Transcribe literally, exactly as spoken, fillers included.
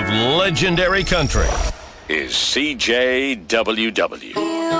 of legendary country is C J W W.